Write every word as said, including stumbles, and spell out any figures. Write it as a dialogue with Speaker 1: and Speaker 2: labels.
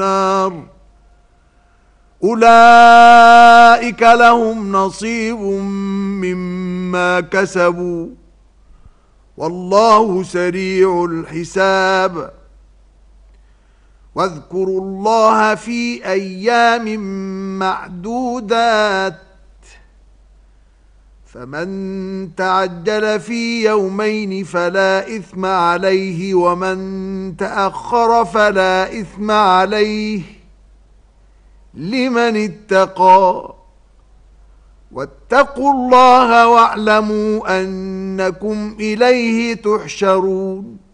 Speaker 1: النار أولئك لهم نصيب مما كسبوا والله سريع الحساب. واذكروا الله في أيام معدودات فمن تعجل في يومين فلا إثم عليه ومن تأخر فلا إثم عليه لمن اتقى واتقوا الله واعلموا أنكم إليه تحشرون.